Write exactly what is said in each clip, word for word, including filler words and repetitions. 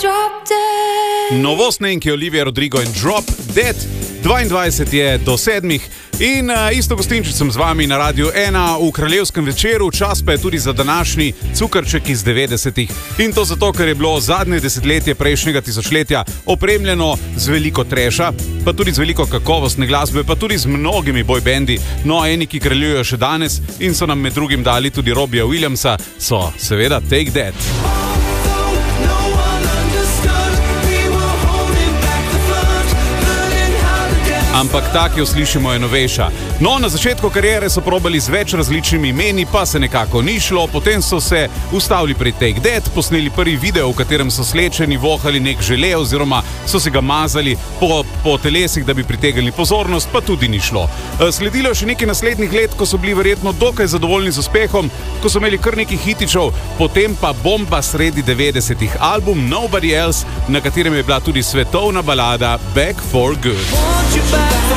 Novost Nenki, Olivia Rodrigo in Drop Dead. dvaindvajset je do sedmih in uh, isto gostinčic sem z vami na Radiu ena v kraljevskem večeru, čas pa je tudi za današnji cukrček iz devetdesetih. In to zato, ker je bilo zadnje desetletje prejšnjega tisočletja opremljeno z veliko treša, pa tudi z veliko kakovostne glasbe, pa tudi z mnogimi boybendi. No, eni, ki kraljujejo še danes in so nam med drugim dali tudi Robbija Williamsa, so seveda Take That. Ampak ta, ki jo slišimo, je novejša. No, na začetku kariere so probali z več različnimi imeni, pa se nekako ni šlo, potem so se ustavili pri Take That, posneli prvi video, v katerem so slečeni vohali nek žele oziroma so se ga mazali po, po telesih, da bi pritegnili pozornost, pa tudi ni šlo. Sledilo je še nekaj naslednjih let, ko so bili verjetno dokaj zadovoljni z uspehom, ko so imeli kar nekaj hitičev, potem pa bomba sredi devetdesetih, album Nobody Else, na katerem je bila tudi svetovna balada Back for Good.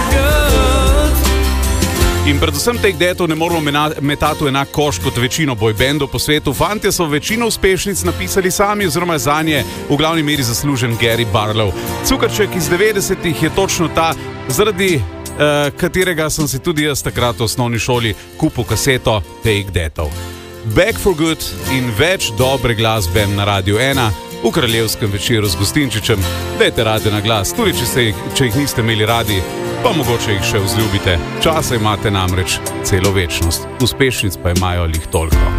In predvsem Take Thatov ne moramo metati v enak koš kot večino boybandov po svetu. Fantje so večino uspešnic napisali sami oziroma zanje v glavni meri zaslužen Gary Barlow. Cukrček iz devetdesetih je točno ta, zaradi uh, katerega sem si tudi jaz takrat v osnovni šoli kupil kaseto Take Thatov. Back for Good in več dobre glasbe na Radiu ena v kraljevskem večeru z gostinčičem. Dajte rade na glas, tudi če, se, če jih niste imeli radi, pa mogoče jih še vzljubite. Časa imate namreč celo večnost, uspešnic pa imajo lih toliko.